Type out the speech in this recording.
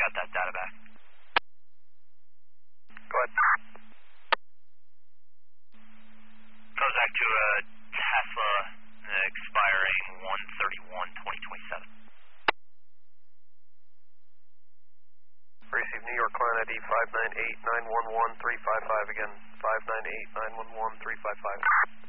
got that data back. Go ahead. Goes back to a Tesla expiring 1/31/2027. Receive New York client ID 598-911-355 again. 598-911-355.